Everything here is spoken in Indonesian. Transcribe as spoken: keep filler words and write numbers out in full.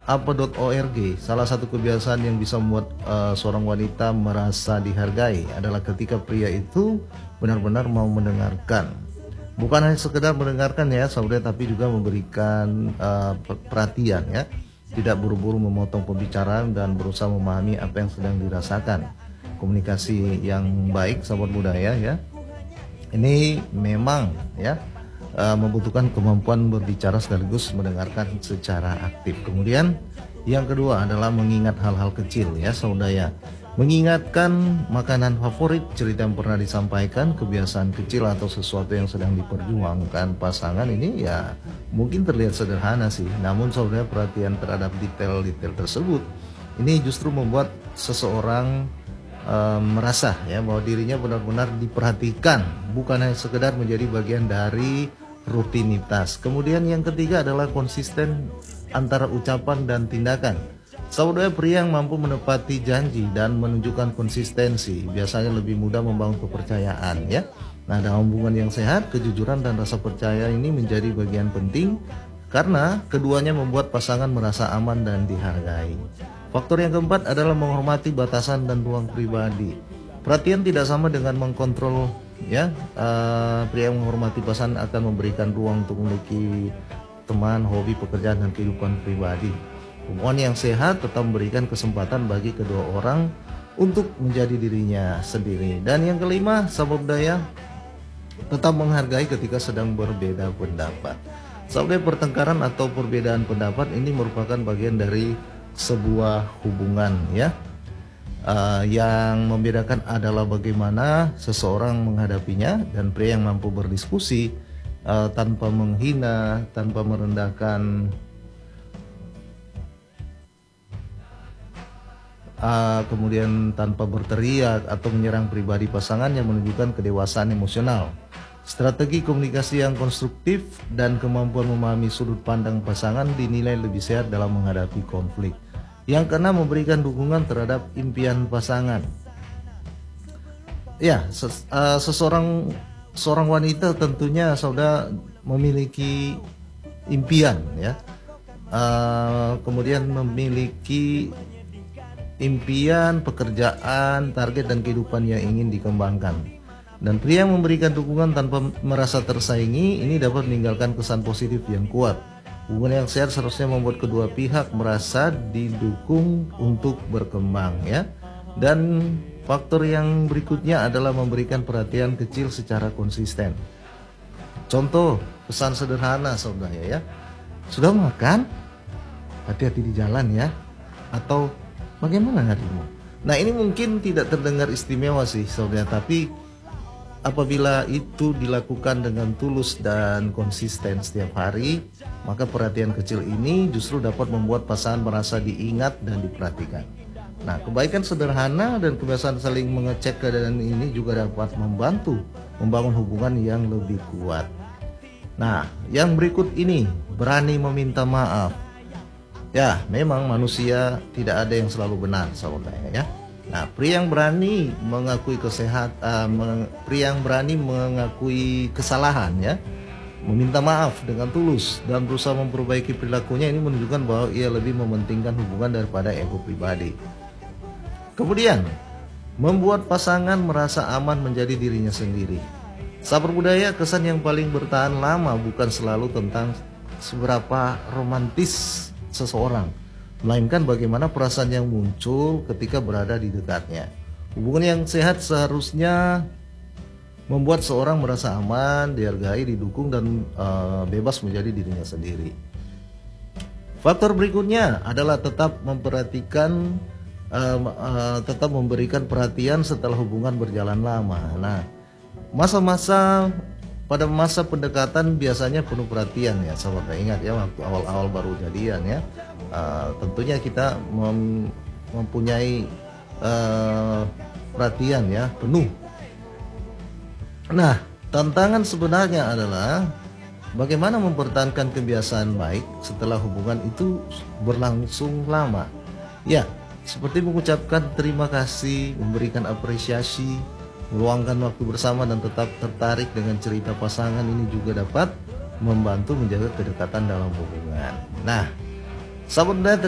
apa dot org, salah satu kebiasaan yang bisa membuat uh, seorang wanita merasa dihargai adalah ketika pria itu benar-benar mau mendengarkan. Bukan hanya sekedar mendengarkan ya saudara, tapi juga memberikan uh, perhatian ya. Tidak buru-buru memotong pembicaraan dan berusaha memahami apa yang sedang dirasakan. Komunikasi yang baik sahabat budaya ya, ini memang ya Uh, membutuhkan kemampuan berbicara sekaligus mendengarkan secara aktif. Kemudian yang kedua adalah mengingat hal-hal kecil ya saudara. Mengingatkan makanan favorit, cerita yang pernah disampaikan, kebiasaan kecil atau sesuatu yang sedang diperjuangkan pasangan ini ya mungkin terlihat sederhana sih, namun saudara perhatian terhadap detail-detail tersebut ini justru membuat seseorang uh, merasa ya bahwa dirinya benar-benar diperhatikan, bukan hanya sekedar menjadi bagian dari rutinitas. Kemudian yang ketiga adalah konsisten antara ucapan dan tindakan. Saudara pria yang mampu menepati janji dan menunjukkan konsistensi biasanya lebih mudah membangun kepercayaan ya. Nah, dalam hubungan yang sehat, kejujuran dan rasa percaya ini menjadi bagian penting karena keduanya membuat pasangan merasa aman dan dihargai. Faktor yang keempat adalah menghormati batasan dan ruang pribadi. Perhatian tidak sama dengan mengkontrol ya. Uh, pria yang menghormati pasangan akan memberikan ruang untuk memiliki teman, hobi, pekerjaan dan kehidupan pribadi. Hubungan yang sehat tetap memberikan kesempatan bagi kedua orang untuk menjadi dirinya sendiri. Dan yang kelima, sahabat budaya, tetap menghargai ketika sedang berbeda pendapat. Sahabat, pertengkaran atau perbedaan pendapat ini merupakan bagian dari sebuah hubungan ya. Uh, yang membedakan adalah bagaimana seseorang menghadapinya, dan pria yang mampu berdiskusi uh, tanpa menghina, tanpa merendahkan, uh, kemudian tanpa berteriak atau menyerang pribadi pasangan yang menunjukkan kedewasaan emosional. Strategi komunikasi yang konstruktif dan kemampuan memahami sudut pandang pasangan dinilai lebih sehat dalam menghadapi konflik. Yang keenam, memberikan dukungan terhadap impian pasangan. Ya, ses, uh, seseorang seorang wanita tentunya saudara memiliki impian ya. Uh, kemudian memiliki impian, pekerjaan, target dan kehidupan yang ingin dikembangkan. Dan pria yang memberikan dukungan tanpa merasa tersaingi ini dapat meninggalkan kesan positif yang kuat. Hubungan yang sehat seharusnya membuat kedua pihak merasa didukung untuk berkembang ya. Dan faktor yang berikutnya adalah memberikan perhatian kecil secara konsisten. Contoh, pesan sederhana saudara ya. Sudah makan? Hati-hati di jalan ya. Atau bagaimana harimu? Nah, ini mungkin tidak terdengar istimewa sih saudara, tapi apabila itu dilakukan dengan tulus dan konsisten setiap hari, maka perhatian kecil ini justru dapat membuat pasangan merasa diingat dan diperhatikan. Nah, kebaikan sederhana dan kebiasaan saling mengecek keadaan ini juga dapat membantu membangun hubungan yang lebih kuat. Nah, yang berikut ini, berani meminta maaf. Ya, memang manusia tidak ada yang selalu benar, saudara ya. Nah, pria yang berani mengakui kesehatan, uh, pria yang berani mengakui kesalahan ya, meminta maaf dengan tulus dan berusaha memperbaiki perilakunya, ini menunjukkan bahwa ia lebih mementingkan hubungan daripada ego pribadi. Kemudian, membuat pasangan merasa aman menjadi dirinya sendiri. Sahabat budaya, kesan yang paling bertahan lama bukan selalu tentang seberapa romantis seseorang, melainkan bagaimana perasaan yang muncul ketika berada di dekatnya. Hubungan yang sehat seharusnya membuat seorang merasa aman, dihargai, didukung, dan uh, bebas menjadi dirinya sendiri. Faktor berikutnya adalah tetap memperhatikan, uh, uh, tetap memberikan perhatian setelah hubungan berjalan lama. Nah, masa-masa pada masa pendekatan biasanya penuh perhatian ya, sahabat. Ingat ya, waktu awal-awal baru jadian ya, uh, tentunya kita mem mempunyai uh, perhatian ya penuh. Nah, tantangan sebenarnya adalah bagaimana mempertahankan kebiasaan baik setelah hubungan itu berlangsung lama. Ya, seperti mengucapkan terima kasih, memberikan apresiasi, meluangkan waktu bersama, dan tetap tertarik dengan cerita pasangan ini juga dapat membantu menjaga kedekatan dalam hubungan. Nah, sahabat